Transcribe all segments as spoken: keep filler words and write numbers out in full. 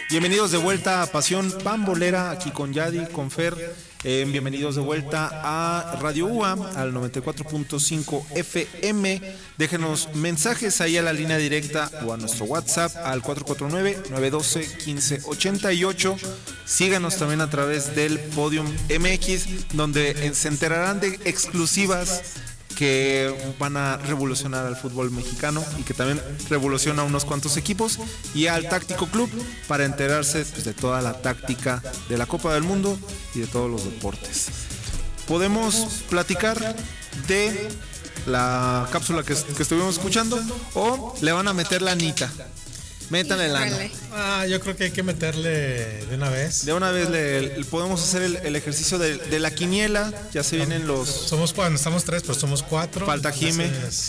Bienvenidos de vuelta a Pasión Pambolera, aquí con Yadi, con Fer. Eh, bienvenidos de vuelta a Radio U A M, al noventa y cuatro punto cinco F M. Déjenos mensajes ahí a la línea directa o a nuestro WhatsApp al cuatro cuatro nueve, nueve uno dos, uno cinco ocho ocho. Síganos también a través del Podium M X, donde se enterarán de exclusivas que van a revolucionar al fútbol mexicano y que también revoluciona a unos cuantos equipos, y al Táctico Club para enterarse pues, de toda la táctica de la Copa del Mundo y de todos los deportes. Podemos platicar de la cápsula que, que estuvimos escuchando, o le van a meter la anita. Métanle lana. Ah, yo creo que hay que meterle de una vez. De una vez le, le podemos hacer el, el ejercicio de, de la quiniela. Ya se vienen los... Somos cuatro, estamos tres, pero somos cuatro. Falta Jime.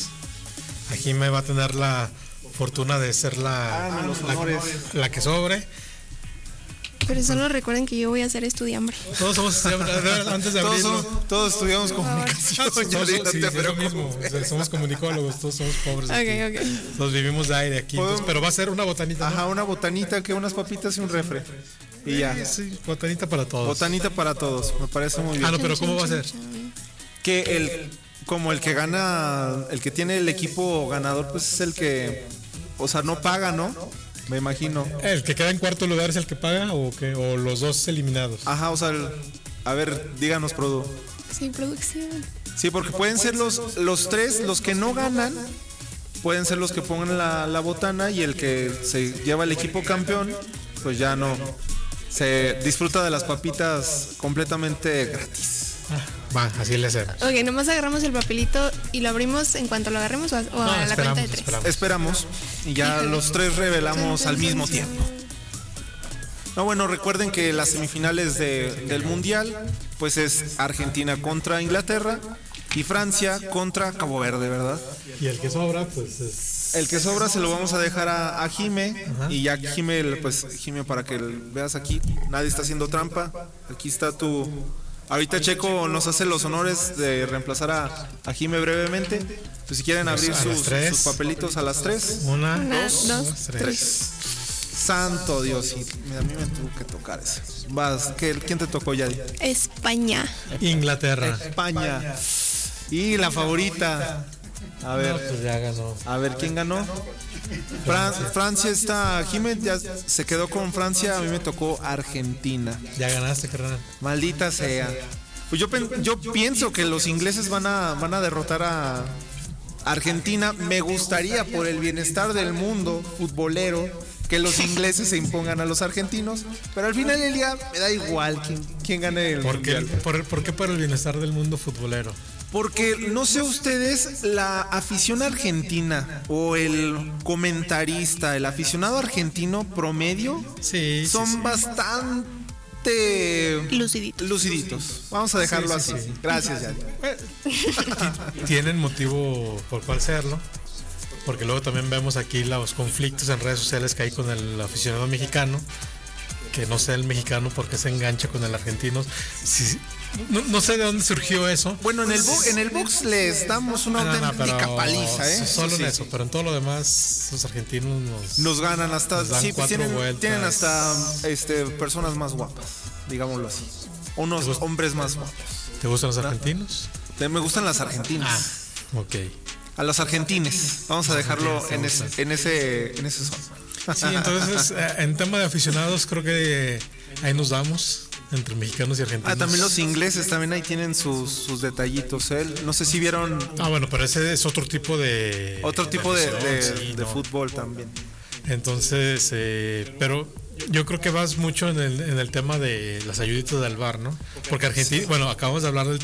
A Jime va a tener la fortuna de ser la, ah, los la, la que sobre. Pero solo recuerden que yo voy a ser estudiambre. Todos somos antes de todos, abrirlo. somos, todos estudiamos comunicación. Todos, ya sí, no sí, te es lo mismo. O sea, somos comunicólogos, todos somos pobres. Okay, okay. Nos vivimos de aire aquí. Entonces, pero va a ser una botanita. Ajá, ¿no? una botanita, que unas papitas y un refre. Y ya. Sí, sí, botanita para todos. Botanita para todos, me parece muy bien. Ah, no, pero ¿cómo va a ser? Que el, como el que gana, el que tiene el equipo ganador, pues es el que, o sea, no paga, ¿no? Me imagino. ¿El que queda en cuarto lugar es el que paga o qué? ¿O los dos eliminados? Ajá, o sea, el, a ver, díganos, Produ. Sí, producción. Sí, porque pueden ser los, los tres, los que no ganan, pueden ser los que pongan la, la botana, y el que se lleva el equipo campeón, pues ya no. Se disfruta de las papitas completamente gratis. Ah, va, así le hacemos. Ok, nomás agarramos el papelito y lo abrimos en cuanto lo agarremos, o a, o no, a la cuenta de tres. Esperamos. Esperamos y ya Híjole. Los tres revelamos al mismo tiempo. No, bueno, recuerden que las semifinales de, del Mundial, pues es Argentina contra Inglaterra y Francia contra Cabo Verde, ¿verdad? Y el que sobra, pues es... El que sobra se lo vamos a dejar a, a Jime. Ajá. Y ya Jime, pues Jime, para que veas aquí, nadie está haciendo trampa. Aquí está tu... Ahorita Checo nos hace los honores de reemplazar a, a Jime brevemente. Pues si quieren abrir sus, sus papelitos a las tres. Una, Una dos, dos, tres. tres. Santo Dios, y a mí me tuvo que tocar ese. Vas, ¿quién te tocó, Yadi? España. Inglaterra. España. Y la favorita. A ver. No, pues ya ganó. A ver, ¿quién ganó? Fran- Francia está. Jiménez ya se quedó con Francia. A mí me tocó Argentina. Ya ganaste, carnal. Maldita sea. Pues yo, yo pienso que los ingleses van a, van a derrotar a Argentina. Me gustaría, por el bienestar del mundo futbolero, que los ingleses se impongan a los argentinos. Pero al final del día me da igual quién, quién gane el ¿Por qué, mundial. por, ¿Por qué por el bienestar del mundo futbolero? Porque, no sé ustedes, la afición argentina o el comentarista, el aficionado argentino promedio, sí, son sí, sí. bastante luciditos. luciditos. Vamos a dejarlo sí, sí, así. sí. Gracias, Yadi. Tienen motivo por cuál serlo, porque luego también vemos aquí los conflictos en redes sociales que hay con el aficionado mexicano, que no sé el mexicano por qué se engancha con el argentino. Si, No, no sé de dónde surgió eso. Bueno, en el, bo- en el box les damos una no, no, auténtica pero paliza, ¿eh? Solo Eso en sí. eso, pero en todo lo demás, los argentinos nos, Nos ganan hasta, nos dan sí, pues cuatro tienen, vueltas. tienen hasta este, personas más guapas, digámoslo así. Unos hombres más guapos. ¿Te gustan los argentinos? Te- Me gustan las argentinas. Ah, ok. A los argentines. Vamos a dejarlo en, es- en ese en ese son. Sí, entonces, eh, en tema de aficionados, creo que ahí nos damos entre mexicanos y argentinos. Ah, también los ingleses también ahí tienen sus, sus detallitos. ¿eh? No sé si vieron Ah, bueno, pero ese es otro tipo de... otro tipo de, afición, de- sí, de no. fútbol también. Entonces, eh, pero yo creo que vas mucho en el, en el tema de las ayuditas del V A R, ¿no? Porque Argentina, bueno, acabamos de hablar del